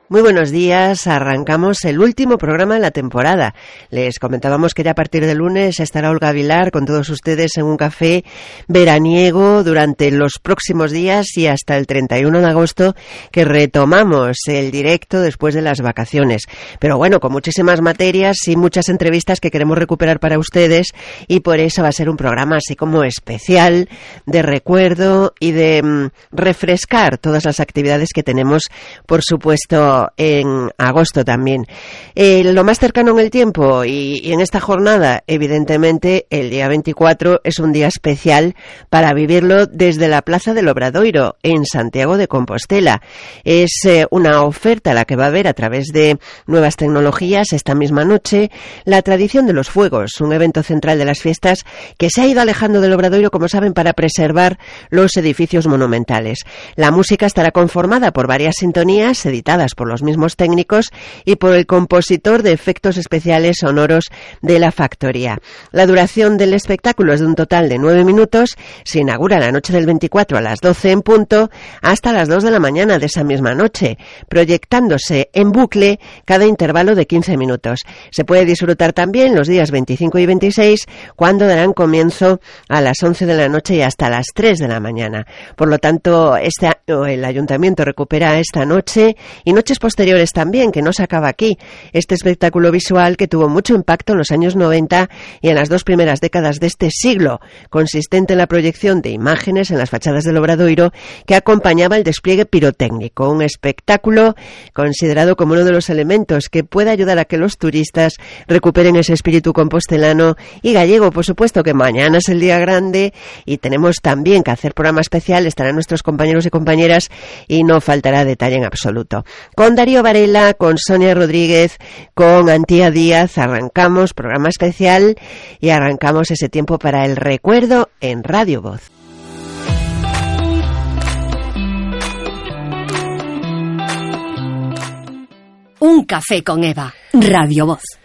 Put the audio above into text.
Muy buenos días, arrancamos el último programa de la temporada. Les comentábamos que ya a partir de lunes estará Olga Vilar con todos ustedes en un café veraniego durante los próximos días y hasta el 31 de agosto, que retomamos el directo después de las vacaciones. Pero bueno, con muchísimas materias y muchas entrevistas que queremos recuperar para ustedes, y por eso va a ser un programa así como especial, de recuerdo y de refrescar todas las actividades que tenemos, por supuesto, en agosto también. Lo más cercano en el tiempo y en esta jornada, evidentemente, el día 24 es un día especial para vivirlo desde la Plaza del Obradoiro, en Santiago de Compostela. Es una oferta la que va a haber a través de nuevas tecnologías esta misma noche, la tradición de los fuegos, un evento central de las fiestas que se ha ido alejando del Obradoiro, como saben, para preservar los edificios monumentales. La música estará conformada por varias sintonías editadas por los mismos técnicos y por el compositor de efectos especiales sonoros de la factoría. La duración del espectáculo es de un total de 9 minutos, se inaugura la noche del 24 a las 12 en punto hasta las 2 de la mañana de esa misma noche, proyectándose en bucle cada intervalo de 15 minutos. Se puede disfrutar también los días 25 y 26, cuando darán comienzo a las 11 de la noche y hasta las 3 de la mañana. Por lo tanto, este año el Ayuntamiento recupera esta noche y noches posteriores también, que no se acaba aquí, este espectáculo visual que tuvo mucho impacto en los años 90 y en las dos primeras décadas de este siglo, consistente en la proyección de imágenes en las fachadas del Obradoiro que acompañaba el despliegue pirotécnico, un espectáculo considerado como uno de los elementos que puede ayudar a que los turistas recuperen ese espíritu compostelano y gallego. Por supuesto que mañana es el día grande y tenemos también que hacer programa especial, estarán nuestros compañeros y compañeras y no faltará detalle en absoluto. Con Darío Varela, con Sonia Rodríguez, con Antía Díaz, arrancamos programa especial y arrancamos ese tiempo para el recuerdo en Radio Voz. Un café con Eva, Radio Voz.